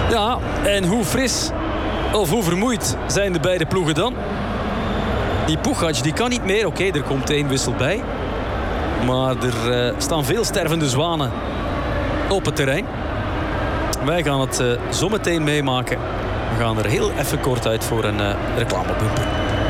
Ja, en hoe fris of hoe vermoeid zijn de beide ploegen dan? Die Puchac die kan niet meer. Oké, er komt 1 wissel bij. Maar er staan veel stervende zwanen op het terrein. Wij gaan het zo meteen meemaken. We gaan er heel even kort uit voor een reclamebumper.